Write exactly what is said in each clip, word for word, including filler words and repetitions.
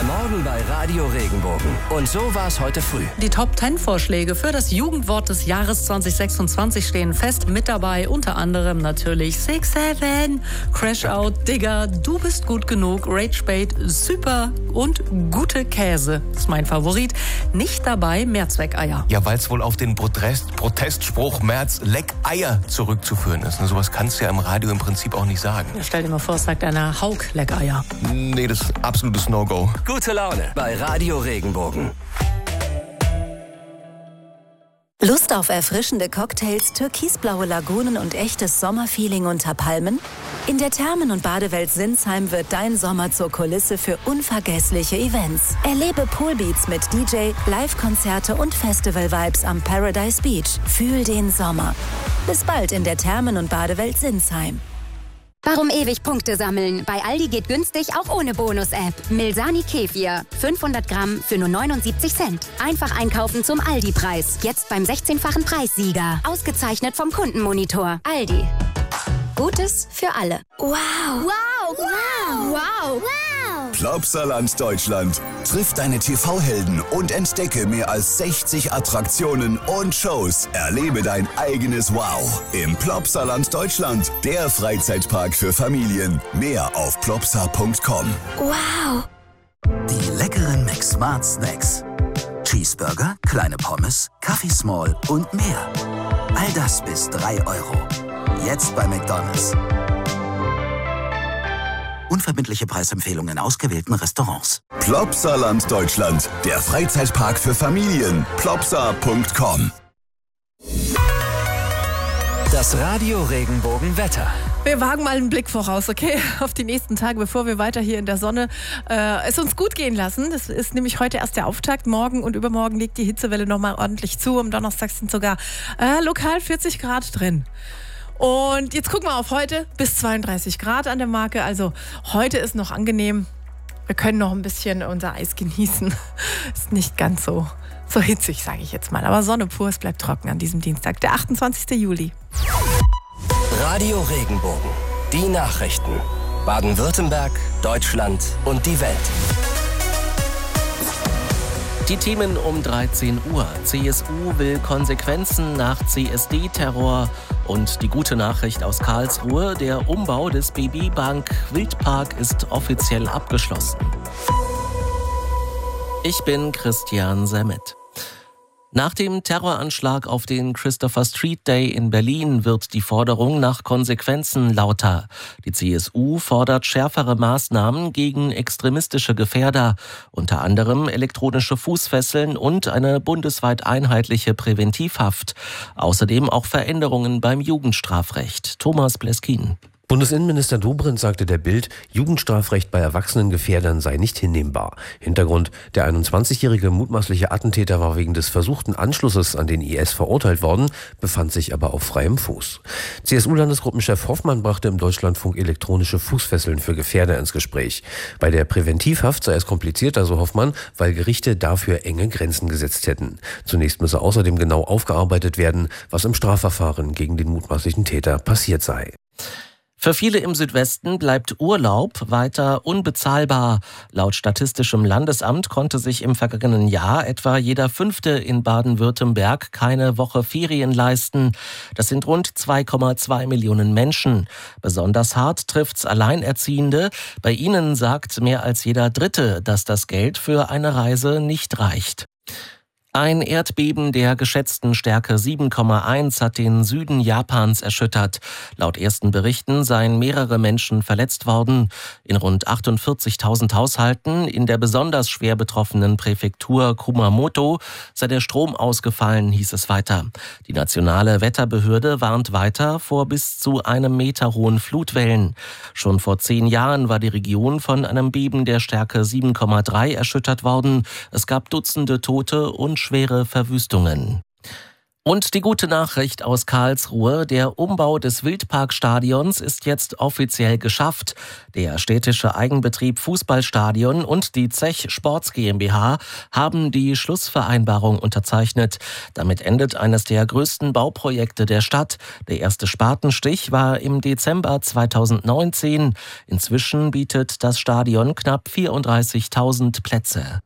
Morgen bei Radio Regenbogen. Und so war es heute früh. Die Top zehn Vorschläge für das Jugendwort des Jahres zwanzig sechsundzwanzig stehen fest. Mit dabei unter anderem natürlich Six Seven, Crash Out, Digger, Du bist gut genug, Rage Bait, Super und Gute Käse. Das ist mein Favorit. Nicht dabei Mehrzweckeier. Ja, weil es wohl auf den Protest, Protestspruch Merz Leck Eier zurückzuführen ist. Und sowas kannst du ja im Radio im Prinzip auch nicht sagen. Ja, stell dir mal vor, es sagt einer Haug Leck Eier. Nee, das ist absolutes No-Go. Gute Laune bei Radio Regenbogen. Lust auf erfrischende Cocktails, türkisblaue Lagunen und echtes Sommerfeeling unter Palmen? In der Thermen- und Badewelt Sinsheim wird dein Sommer zur Kulisse für unvergessliche Events. Erlebe Poolbeats mit D J, Live-Konzerte und Festival-Vibes am Paradise Beach. Fühl den Sommer. Bis bald in der Thermen- und Badewelt Sinsheim. Warum ewig Punkte sammeln? Bei Aldi geht günstig auch ohne Bonus-App. Milsani Kefir. fünfhundert Gramm für nur neunundsiebzig Cent. Einfach einkaufen zum Aldi-Preis. Jetzt beim sechzehnfachen Preissieger. Ausgezeichnet vom Kundenmonitor. Aldi. Gutes für alle. Wow. Wow. Wow. Wow. Wow. Plopsaland Deutschland. Triff deine T V-Helden und entdecke mehr als sechzig Attraktionen und Shows. Erlebe dein eigenes Wow im Plopsaland Deutschland. Der Freizeitpark für Familien. Mehr auf plopsa punkt com. Wow. Die leckeren McSmart Snacks. Cheeseburger, kleine Pommes, Kaffee Small und mehr. All das bis drei Euro. Jetzt bei McDonald's. Unverbindliche Preisempfehlungen in ausgewählten Restaurants. Plopsaland Deutschland. Der Freizeitpark für Familien. plopsa punkt com. Das Radio Regenbogen Wetter. Wir wagen mal einen Blick voraus, okay, auf die nächsten Tage, bevor wir weiter hier in der Sonne äh, es uns gut gehen lassen. Das ist nämlich heute erst der Auftakt. Morgen und übermorgen liegt die Hitzewelle nochmal ordentlich zu. Am Donnerstag sind sogar äh, lokal vierzig Grad drin. Und jetzt gucken wir auf heute, bis zweiunddreißig Grad an der Marke. Also heute ist noch angenehm. Wir können noch ein bisschen unser Eis genießen. Ist nicht ganz so, so hitzig, sage ich jetzt mal. Aber Sonne pur, es bleibt trocken an diesem Dienstag, der achtundzwanzigsten Juli. Radio Regenbogen. Die Nachrichten. Baden-Württemberg, Deutschland und die Welt. Die Themen um dreizehn Uhr. C S U will Konsequenzen nach C S D-Terror. Und die gute Nachricht aus Karlsruhe, der Umbau des B B Bank Wildpark ist offiziell abgeschlossen. Ich bin Christian Semmet. Nach dem Terroranschlag auf den Christopher Street Day in Berlin wird die Forderung nach Konsequenzen lauter. Die C S U fordert schärfere Maßnahmen gegen extremistische Gefährder, unter anderem elektronische Fußfesseln und eine bundesweit einheitliche Präventivhaft. Außerdem auch Veränderungen beim Jugendstrafrecht. Thomas Bleskin. Bundesinnenminister Dobrindt sagte der Bild, Jugendstrafrecht bei erwachsenen Gefährdern sei nicht hinnehmbar. Hintergrund: Der einundzwanzigjährige mutmaßliche Attentäter war wegen des versuchten Anschlusses an den I S verurteilt worden, befand sich aber auf freiem Fuß. C S U-Landesgruppenchef Hoffmann brachte im Deutschlandfunk elektronische Fußfesseln für Gefährder ins Gespräch. Bei der Präventivhaft sei es komplizierter, so Hoffmann, weil Gerichte dafür enge Grenzen gesetzt hätten. Zunächst müsse außerdem genau aufgearbeitet werden, was im Strafverfahren gegen den mutmaßlichen Täter passiert sei. Für viele im Südwesten bleibt Urlaub weiter unbezahlbar. Laut Statistischem Landesamt konnte sich im vergangenen Jahr etwa jeder Fünfte in Baden-Württemberg keine Woche Ferien leisten. Das sind rund zwei Komma zwei Millionen Menschen. Besonders hart trifft's Alleinerziehende. Bei ihnen sagt mehr als jeder Dritte, dass das Geld für eine Reise nicht reicht. Ein Erdbeben der geschätzten Stärke sieben Komma eins hat den Süden Japans erschüttert. Laut ersten Berichten seien mehrere Menschen verletzt worden. In rund achtundvierzigtausend Haushalten in der besonders schwer betroffenen Präfektur Kumamoto sei der Strom ausgefallen, hieß es weiter. Die nationale Wetterbehörde warnt weiter vor bis zu einem Meter hohen Flutwellen. Schon vor zehn Jahren war die Region von einem Beben der Stärke sieben Komma drei erschüttert worden. Es gab Dutzende Tote und schwere Verwüstungen. Und die gute Nachricht aus Karlsruhe, der Umbau des Wildparkstadions ist jetzt offiziell geschafft. Der städtische Eigenbetrieb Fußballstadion und die Zech Sports GmbH haben die Schlussvereinbarung unterzeichnet. Damit endet eines der größten Bauprojekte der Stadt. Der erste Spatenstich war im Dezember zweitausendneunzehn. Inzwischen bietet das Stadion knapp vierunddreißigtausend Plätze.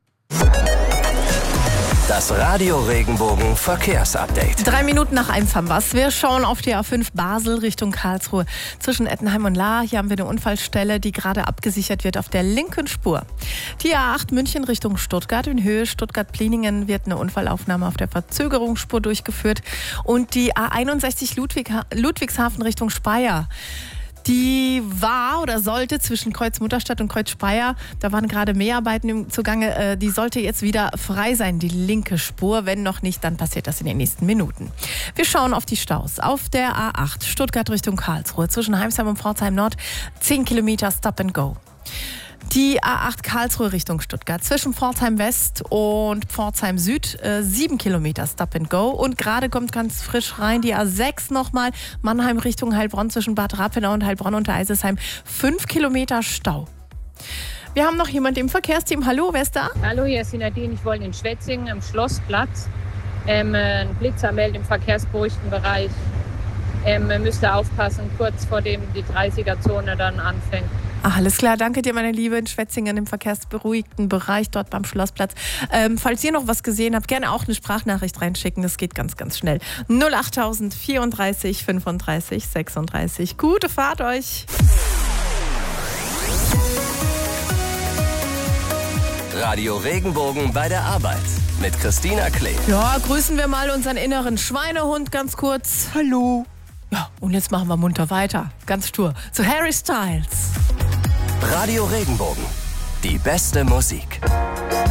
Das Radio Regenbogen Verkehrsupdate. Drei Minuten nach eins haben wir's. Wir schauen auf die A fünf Basel Richtung Karlsruhe. Zwischen Ettenheim und Lahr, hier haben wir eine Unfallstelle, die gerade abgesichert wird auf der linken Spur. Die A acht München Richtung Stuttgart. In Höhe Stuttgart-Pliningen wird eine Unfallaufnahme auf der Verzögerungsspur durchgeführt. Und die A einundsechzig Ludwig, Ludwigshafen Richtung Speyer. Die war oder sollte zwischen Kreuz Mutterstadt und Kreuz Speyer, da waren gerade Mehrarbeiten im Zugange, äh, die sollte jetzt wieder frei sein, die linke Spur. Wenn noch nicht, dann passiert das in den nächsten Minuten. Wir schauen auf die Staus. Auf der A acht Stuttgart Richtung Karlsruhe, zwischen Heimsheim und Pforzheim Nord, zehn Kilometer Stop and Go. Die A acht Karlsruhe Richtung Stuttgart, zwischen Pforzheim West und Pforzheim Süd, äh, sieben Kilometer Stop and Go. Und gerade kommt ganz frisch rein die A sechs nochmal, Mannheim Richtung Heilbronn, zwischen Bad Rappenau und Heilbronn unter Eisesheim, fünf Kilometer Stau. Wir haben noch jemanden im Verkehrsteam. Hallo, wer ist da? Hallo, hier ist die Nadine. Ich wollte in Schwetzingen am Schlossplatz ähm, einen Blitzer melden im verkehrsberuhigten Bereich. Ähm, müsst ihr aufpassen, kurz vor dem die dreißiger-Zone dann anfängt. Ach, alles klar, danke dir, meine Liebe, in Schwetzingen im verkehrsberuhigten Bereich, dort beim Schlossplatz. Ähm, falls ihr noch was gesehen habt, gerne auch eine Sprachnachricht reinschicken, das geht ganz, ganz schnell. null achttausend vierunddreißig fünfunddreißig sechsunddreißig. Gute Fahrt euch! Radio Regenbogen bei der Arbeit mit Christina Klee. Ja, grüßen wir mal unseren inneren Schweinehund ganz kurz. Hallo. Ja, und jetzt machen wir munter weiter, ganz stur, zu Harry Styles. Radio Regenbogen, die beste Musik.